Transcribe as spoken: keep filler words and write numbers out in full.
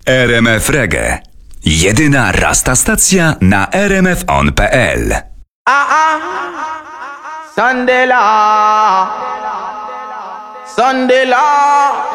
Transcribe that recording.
R M F Reggae. Jedyna rasta stacja na r m f on kropka p l. Ah ah, Sunday law, Sunday law.